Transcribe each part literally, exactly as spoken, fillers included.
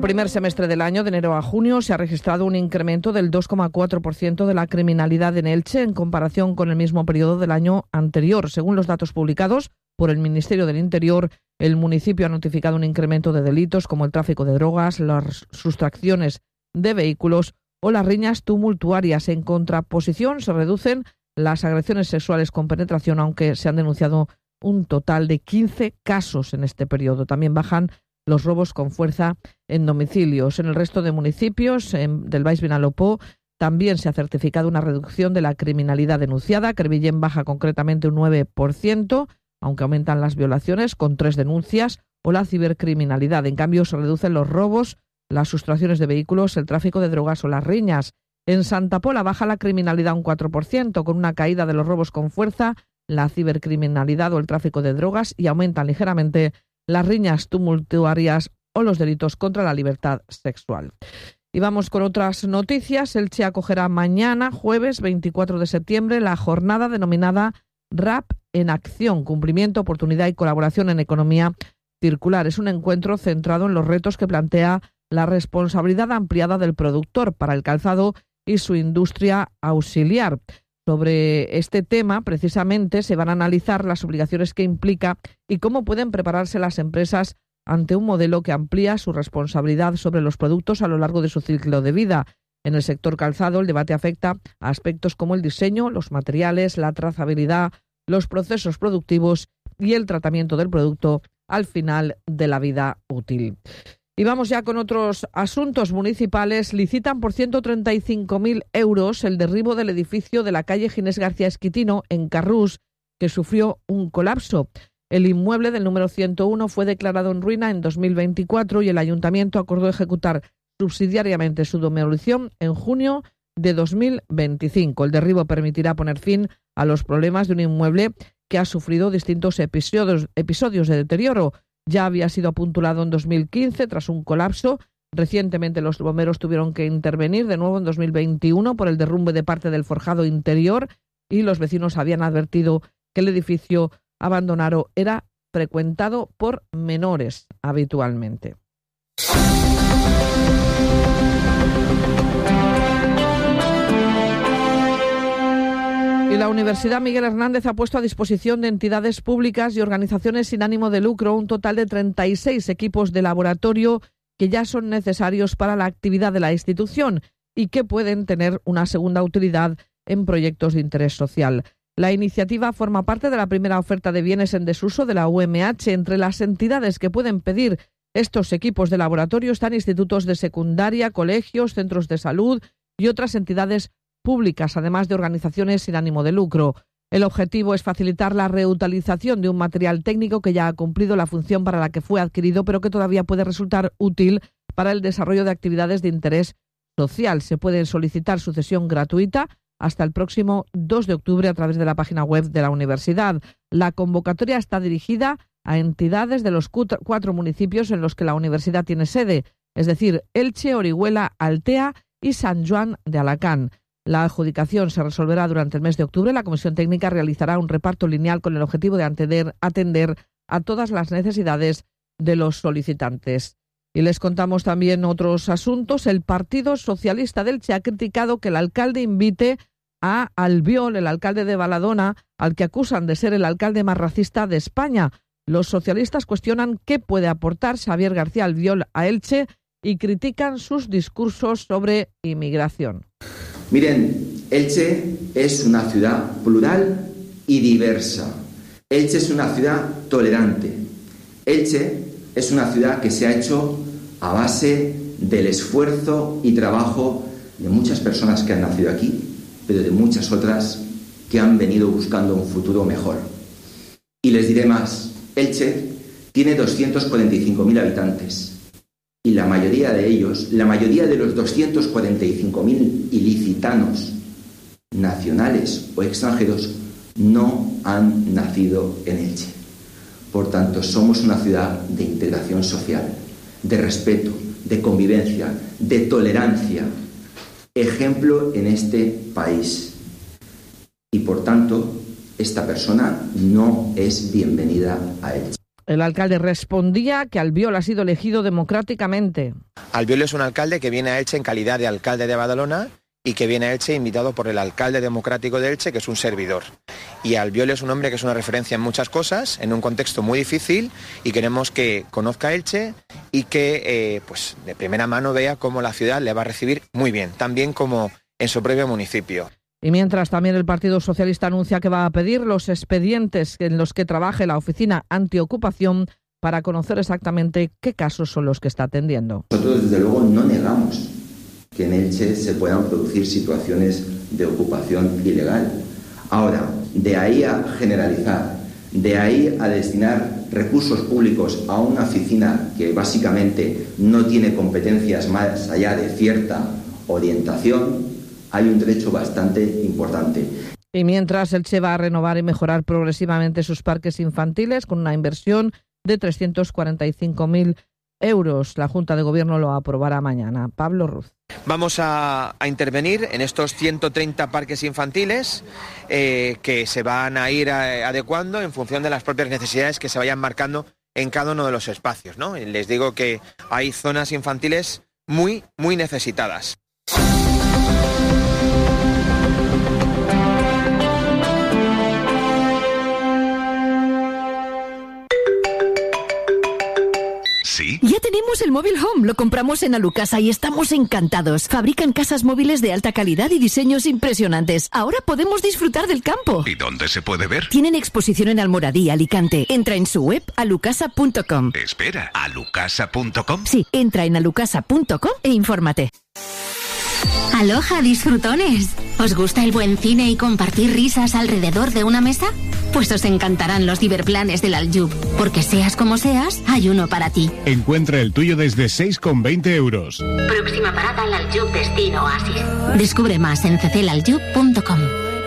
primer semestre del año, de enero a junio, se ha registrado un incremento del dos coma cuatro por ciento de la criminalidad en Elche en comparación con el mismo periodo del año anterior. Según los datos publicados por el Ministerio del Interior, el municipio ha notificado un incremento de delitos como el tráfico de drogas, las sustracciones de vehículos o las riñas tumultuarias. En contraposición, se reducen las agresiones sexuales con penetración, aunque se han denunciado un total de quince casos en este periodo. También bajan los robos con fuerza en domicilios. En el resto de municipios en, del Baix Vinalopó también se ha certificado una reducción de la criminalidad denunciada. Crevillent baja concretamente un nueve por ciento, aunque aumentan las violaciones con tres denuncias, o la cibercriminalidad. En cambio, se reducen los robos, las sustracciones de vehículos, el tráfico de drogas o las riñas. En Santa Pola baja la criminalidad un cuatro por ciento, con una caída de los robos con fuerza, la cibercriminalidad o el tráfico de drogas, y aumentan ligeramente las riñas tumultuarias o los delitos contra la libertad sexual. Y vamos con otras noticias. Elche acogerá mañana, jueves veinticuatro de septiembre, la jornada denominada RAP en Acción, Cumplimiento, Oportunidad y Colaboración en Economía Circular. Es un encuentro centrado en los retos que plantea la responsabilidad ampliada del productor para el calzado y su industria auxiliar. Sobre este tema, precisamente, se van a analizar las obligaciones que implica y cómo pueden prepararse las empresas ante un modelo que amplía su responsabilidad sobre los productos a lo largo de su ciclo de vida. En el sector calzado, el debate afecta a aspectos como el diseño, los materiales, la trazabilidad, los procesos productivos y el tratamiento del producto al final de la vida útil. Y vamos ya con otros asuntos municipales. Licitan por ciento treinta y cinco mil euros el derribo del edificio de la calle Ginés García Esquitino, en Carrús, que sufrió un colapso. El inmueble del número ciento uno fue declarado en ruina en dos mil veinticuatro y el ayuntamiento acordó ejecutar subsidiariamente su demolición en junio de dos mil veinticinco. El derribo permitirá poner fin a los problemas de un inmueble que ha sufrido distintos episodios, episodios de deterioro. Ya había sido apuntulado en dos mil quince tras un colapso. Recientemente los bomberos tuvieron que intervenir de nuevo en dos mil veintiuno por el derrumbe de parte del forjado interior, y los vecinos habían advertido que el edificio abandonado era frecuentado por menores habitualmente. Y la Universidad Miguel Hernández ha puesto a disposición de entidades públicas y organizaciones sin ánimo de lucro un total de treinta y seis equipos de laboratorio que ya son necesarios para la actividad de la institución y que pueden tener una segunda utilidad en proyectos de interés social. La iniciativa forma parte de la primera oferta de bienes en desuso de la U M H. Entre las entidades que pueden pedir estos equipos de laboratorio están institutos de secundaria, colegios, centros de salud y otras entidades públicas, además de organizaciones sin ánimo de lucro. El objetivo es facilitar la reutilización de un material técnico que ya ha cumplido la función para la que fue adquirido, pero que todavía puede resultar útil para el desarrollo de actividades de interés social. Se puede solicitar su cesión gratuita hasta el próximo dos de octubre a través de la página web de la universidad. La convocatoria está dirigida a entidades de los cuatro municipios en los que la universidad tiene sede, es decir, Elche, Orihuela, Altea y San Joan de Alacant. La adjudicación se resolverá durante el mes de octubre. La Comisión Técnica realizará un reparto lineal con el objetivo de atender, atender a todas las necesidades de los solicitantes. Y les contamos también otros asuntos. El Partido Socialista de Elche ha criticado que el alcalde invite a Albiol, el alcalde de Baladona, al que acusan de ser el alcalde más racista de España. Los socialistas cuestionan qué puede aportar Xavier García Albiol a Elche y critican sus discursos sobre inmigración. Miren, Elche es una ciudad plural y diversa. Elche es una ciudad tolerante. Elche es una ciudad que se ha hecho a base del esfuerzo y trabajo de muchas personas que han nacido aquí, pero de muchas otras que han venido buscando un futuro mejor. Y les diré más, Elche tiene doscientos cuarenta y cinco mil habitantes. Y la mayoría de ellos, la mayoría de los doscientos cuarenta y cinco mil ilicitanos nacionales o extranjeros no han nacido en Elche. Por tanto, somos una ciudad de integración social, de respeto, de convivencia, de tolerancia, ejemplo en este país. Y por tanto, esta persona no es bienvenida a Elche. El alcalde respondía que Albiol ha sido elegido democráticamente. Albiol es un alcalde que viene a Elche en calidad de alcalde de Badalona y que viene a Elche invitado por el alcalde democrático de Elche, que es un servidor. Y Albiol es un hombre que es una referencia en muchas cosas, en un contexto muy difícil, y queremos que conozca Elche y que eh, pues de primera mano vea cómo la ciudad le va a recibir muy bien, también como en su propio municipio. Y mientras, también el Partido Socialista anuncia que va a pedir los expedientes en los que trabaje la Oficina Antiocupación para conocer exactamente qué casos son los que está atendiendo. Nosotros, desde luego, no negamos que en Elche se puedan producir situaciones de ocupación ilegal. Ahora, de ahí a generalizar, de ahí a destinar recursos públicos a una oficina que básicamente no tiene competencias más allá de cierta orientación, hay un trecho bastante importante. Y mientras, Elche va a renovar y mejorar progresivamente sus parques infantiles con una inversión de trescientos cuarenta y cinco mil euros. La Junta de Gobierno lo aprobará mañana. Pablo Ruz. Vamos a, a intervenir en estos ciento treinta parques infantiles eh, que se van a ir a, adecuando en función de las propias necesidades que se vayan marcando en cada uno de los espacios, ¿no? Y les digo que hay zonas infantiles muy, muy necesitadas. ¿Sí? Ya tenemos el móvil Home, lo compramos en Alucasa y estamos encantados. Fabrican casas móviles de alta calidad y diseños impresionantes. Ahora podemos disfrutar del campo. ¿Y dónde se puede ver? Tienen exposición en Almoradí, Alicante. Entra en su web alucasa punto com. Espera, ¿alucasa punto com? Sí, entra en alucasa punto com e infórmate. Aloha, disfrutones. ¿Os gusta el buen cine y compartir risas alrededor de una mesa? Pues os encantarán los ciberplanes del Aljub, porque seas como seas, hay uno para ti. Encuentra el tuyo desde seis con veinte euros. Próxima parada al Aljub Destino Oasis. Descubre más en cecelaljub punto com.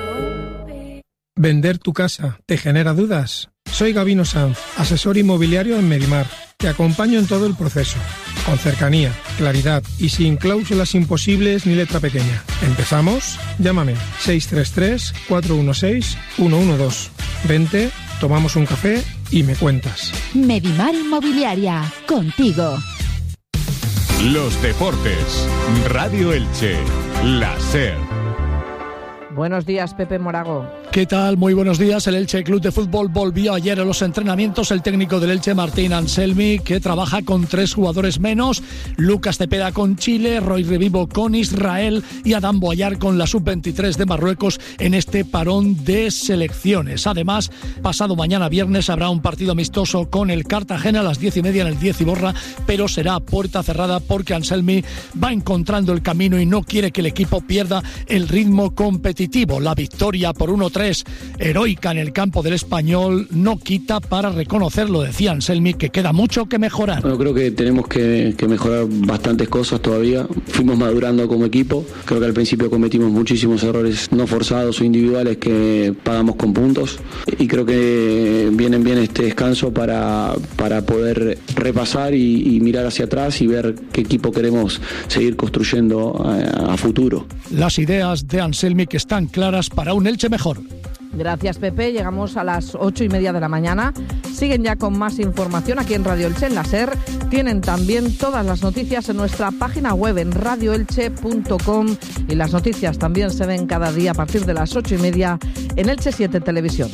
¿Vender tu casa te genera dudas? Soy Gabino Sanz, asesor inmobiliario en Medimar. Te acompaño en todo el proceso, con cercanía, claridad y sin cláusulas imposibles ni letra pequeña. ¿Empezamos? Llámame seis tres tres, cuatro uno seis, uno uno dos. Vente, tomamos un café y me cuentas. Medimar Inmobiliaria, contigo. Los deportes. Radio Elche. La SER. Buenos días, Pepe Morago. ¿Qué tal? Muy buenos días. El Elche Club de Fútbol volvió ayer a los entrenamientos. El técnico del Elche, Martín Anselmi, que trabaja con tres jugadores menos. Lucas Cepeda con Chile, Roy Revivo con Israel y Adán Boyar con la sub veintitrés de Marruecos en este parón de selecciones. Además, pasado mañana viernes habrá un partido amistoso con el Cartagena a las diez y media en el Diez Iborra, pero será a puerta cerrada porque Anselmi va encontrando el camino y no quiere que el equipo pierda el ritmo competitivo. La victoria por uno tres heroica en el campo del Español no quita para reconocerlo, decía Anselmi, que queda mucho que mejorar. Bueno, creo que tenemos que, que mejorar bastantes cosas todavía. Fuimos madurando como equipo. Creo que al principio cometimos muchísimos errores no forzados o individuales que pagamos con puntos. Y creo que vienen bien este descanso para, para poder repasar y, y mirar hacia atrás y ver qué equipo queremos seguir construyendo a, a futuro. Las ideas de Anselmi que están claras para un Elche mejor. Gracias, Pepe. Llegamos a las ocho y media de la mañana. Siguen ya con más información aquí en Radio Elche, en la SER. Tienen también todas las noticias en nuestra página web en radio elche punto com y las noticias también se ven cada día a partir de las ocho y media en Elche siete Televisión.